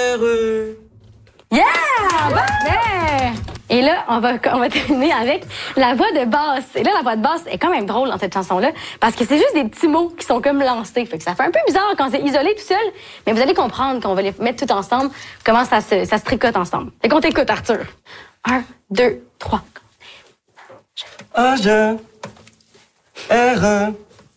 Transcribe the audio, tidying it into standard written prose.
R. Yeah! Parfait! Et là, on va terminer avec la voix de basse. Et là, la voix de basse est quand même drôle dans cette chanson-là, parce que c'est juste des petits mots qui sont comme lancés. Fait que ça fait un peu bizarre quand c'est isolé tout seul, mais vous allez comprendre qu'on va les mettre tout ensemble, comment ça se tricote ensemble. Fait qu'on t'écoute, Arthur. 1, 2, 3. A, G, R.